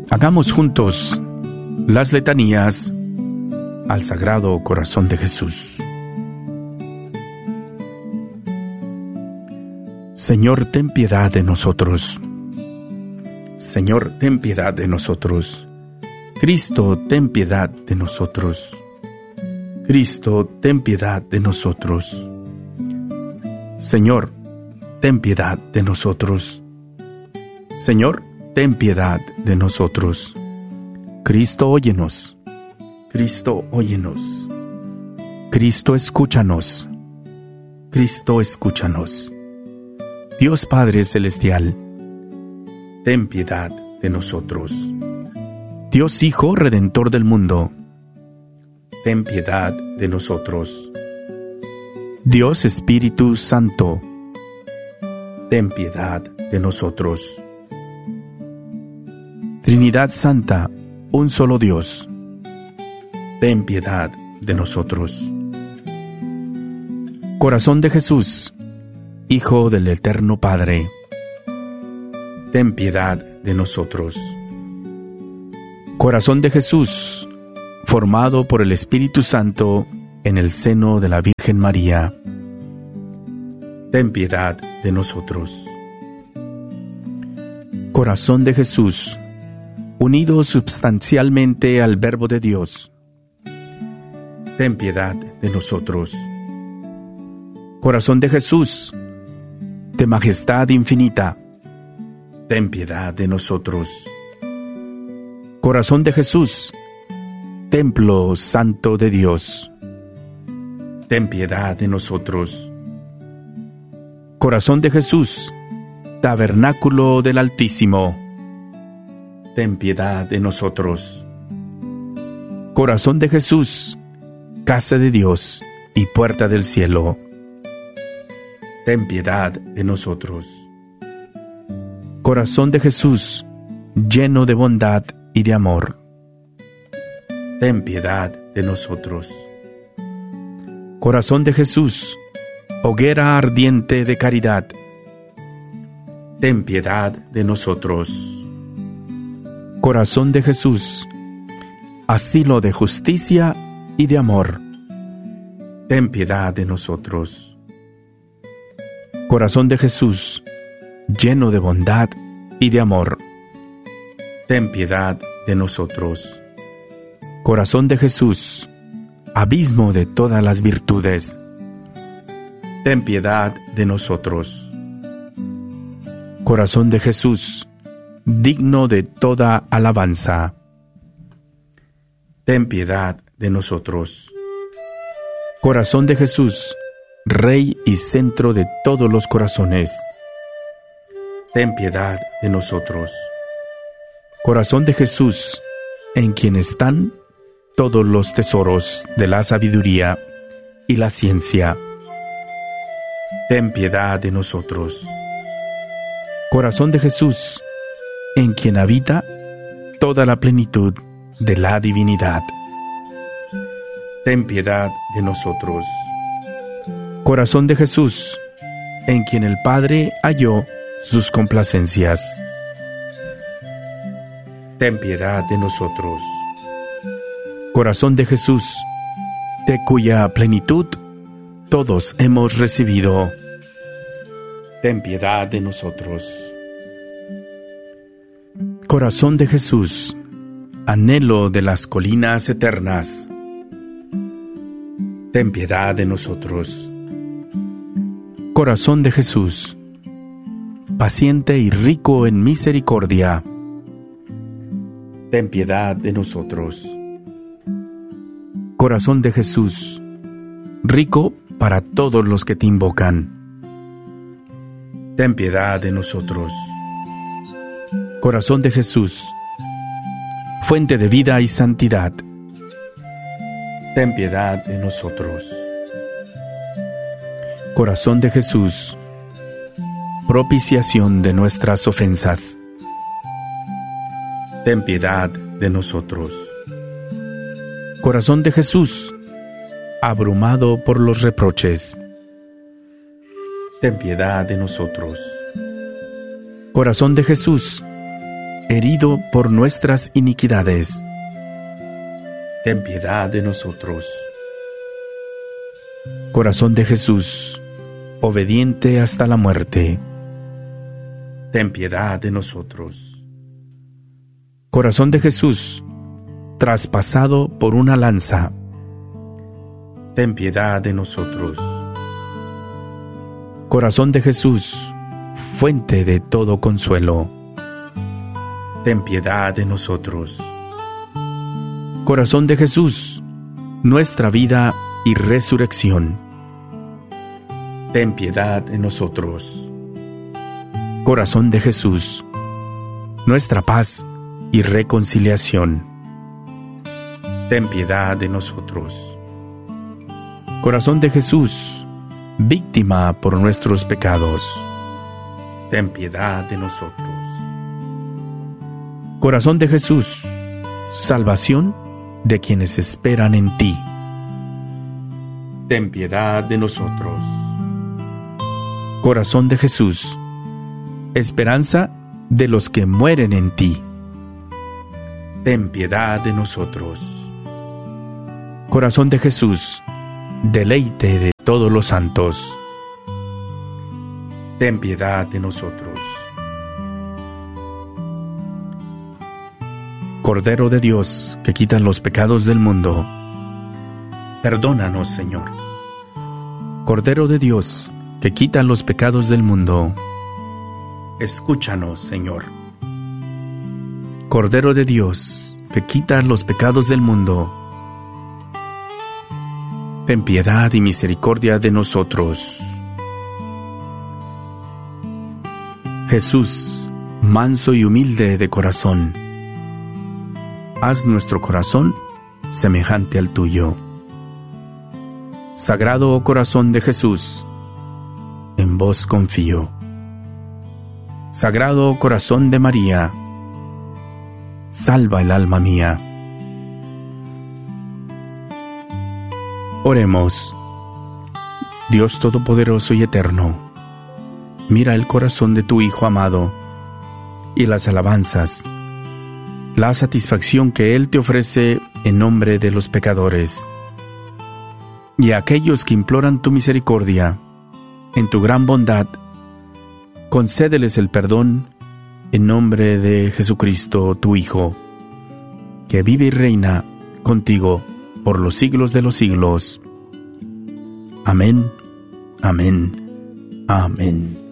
Hagamos juntos las letanías al Sagrado Corazón de Jesús. Señor, ten piedad de nosotros. Señor, ten piedad de nosotros. Cristo, ten piedad de nosotros. Cristo, ten piedad de nosotros. Señor, ten piedad de nosotros. Señor, ten piedad de nosotros. Cristo, óyenos. Cristo, óyenos. Cristo, escúchanos. Cristo, escúchanos. Dios Padre Celestial, ten piedad de nosotros. Dios Hijo Redentor del mundo, ten piedad de nosotros. Dios Espíritu Santo, ten piedad de nosotros. Trinidad Santa, un solo Dios, ten piedad de nosotros. Corazón de Jesús, Hijo del Eterno Padre, ten piedad de nosotros. Corazón de Jesús, formado por el Espíritu Santo en el seno de la Virgen María, ten piedad de nosotros. Corazón de Jesús, unido substancialmente al Verbo de Dios, ten piedad de nosotros. Corazón de Jesús, de majestad infinita, ten piedad de nosotros. Corazón de Jesús, templo santo de Dios, ten piedad de nosotros. Corazón de Jesús, tabernáculo del Altísimo, ten piedad de nosotros. Corazón de Jesús, casa de Dios y puerta del cielo, ten piedad de nosotros. Corazón de Jesús, lleno de bondad y de amor, ten piedad de nosotros. Corazón de Jesús, hoguera ardiente de caridad, ten piedad de nosotros. Corazón de Jesús, asilo de justicia y de amor, ten piedad de nosotros. Corazón de Jesús, lleno de bondad y de amor, ten piedad de nosotros. Corazón de Jesús, abismo de todas las virtudes, ten piedad de nosotros. Corazón de Jesús, digno de toda alabanza, ten piedad de nosotros. Corazón de Jesús, Rey y centro de todos los corazones, ten piedad de nosotros. Corazón de Jesús, en quien están todos los tesoros de la sabiduría y la ciencia, ten piedad de nosotros. Corazón de Jesús, en quien habita toda la plenitud de la divinidad, ten piedad de nosotros. Corazón de Jesús, en quien el Padre halló sus complacencias, ten piedad de nosotros. Corazón de Jesús, de cuya plenitud todos hemos recibido, ten piedad de nosotros. Corazón de Jesús, anhelo de las colinas eternas, ten piedad de nosotros. Corazón de Jesús, paciente y rico en misericordia, ten piedad de nosotros. Corazón de Jesús, rico para todos los que te invocan, ten piedad de nosotros. Corazón de Jesús, fuente de vida y santidad, ten piedad de nosotros. Corazón de Jesús, propiciación de nuestras ofensas, ten piedad de nosotros. Corazón de Jesús, abrumado por los reproches, ten piedad de nosotros. Corazón de Jesús, herido por nuestras iniquidades. Ten piedad de nosotros. Corazón de Jesús, obediente hasta la muerte, ten piedad de nosotros. Corazón de Jesús, traspasado por una lanza, ten piedad de nosotros. Corazón de Jesús, fuente de todo consuelo, ten piedad de nosotros. Corazón de Jesús, nuestra vida y resurrección, ten piedad de nosotros. Corazón de Jesús, nuestra paz y reconciliación, ten piedad de nosotros. Corazón de Jesús, víctima por nuestros pecados, ten piedad de nosotros. Corazón de Jesús, salvación de quienes esperan en ti, ten piedad de nosotros. Corazón de Jesús, esperanza de los que mueren en ti, ten piedad de nosotros. Corazón de Jesús, deleite de todos los santos, ten piedad de nosotros. Cordero de Dios, que quitas los pecados del mundo, perdónanos, Señor. Cordero de Dios, que quitas los pecados del mundo, escúchanos, Señor. Cordero de Dios, que quitas los pecados del mundo, ten piedad y misericordia de nosotros. Jesús, manso y humilde de corazón, haz nuestro corazón semejante al tuyo. Sagrado corazón de Jesús, en vos confío. Sagrado corazón de María, salva el alma mía. Oremos. Dios Todopoderoso y Eterno, mira el corazón de tu Hijo amado y las alabanzas, la satisfacción que Él te ofrece en nombre de los pecadores, y a aquellos que imploran tu misericordia, en tu gran bondad, concédeles el perdón en nombre de Jesucristo, tu Hijo, que vive y reina contigo por los siglos de los siglos. Amén, amén, amén.